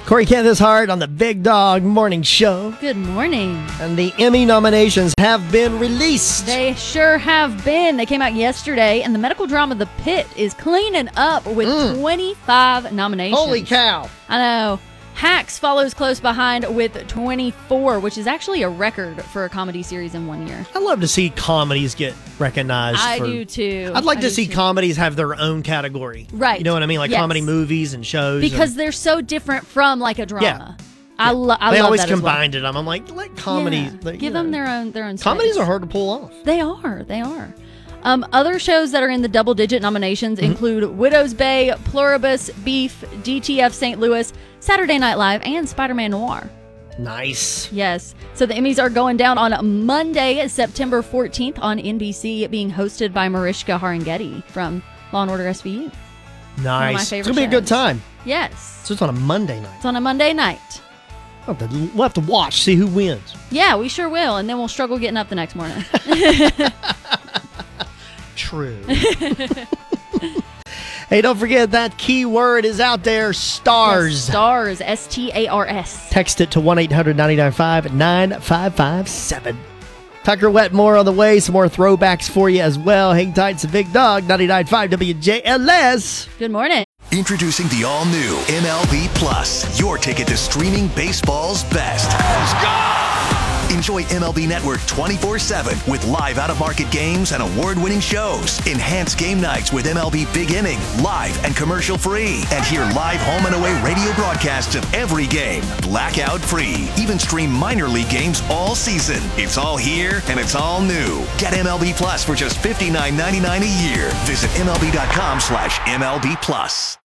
Corey Candace Hart on the Big Dog Morning Show. Good morning. And the Emmy nominations have been released. They sure have been. They came out yesterday, and the medical drama The Pit is cleaning up with 25 nominations. Holy cow. I know. Hacks follows close behind with 24, which is actually a record for a comedy series in 1 year. I love to see comedies get recognized. I do too. I'd like to see comedies have their own category. Right. You know what I mean? Like comedy movies and shows. Because they're so different from like a drama. I love They always that as well. combined it. I'm like, let comedy. Give them their own space. Comedies are hard to pull off. They are. Other shows that are in the double-digit nominations include Widow's Bay, Pluribus, Beef, DTF St. Louis, Saturday Night Live, and Spider-Man Noir. Nice. Yes. So the Emmys are going down on Monday, September 14th on NBC, being hosted by Mariska Hargitay from Law & Order SVU. Nice. One of my favorite It's going to be a good shows. time. Yes. So it's on a Monday night. It's on a Monday night. We'll have to watch, see who wins. Yeah, we sure will. And then we'll struggle getting up the next morning. True. Hey, don't forget that keyword is out there, stars. Yes, stars, S-T-A-R-S. Text it to 1-800-995-9557. Tucker Wetmore on the way. Some more throwbacks for you as well. Hang tight, it's a Big Dog, 99.5 WJLS. Good morning. Introducing the all-new MLB Plus, your ticket to streaming baseball's best. Let's go! Enjoy MLB Network 24/7 with live out-of-market games and award-winning shows. Enhance game nights with MLB Big Inning, live and commercial-free. And hear live home and away radio broadcasts of every game, blackout-free. Even stream minor league games all season. It's all here and it's all new. Get MLB Plus for just $59.99 a year. Visit MLB.com/MLB Plus.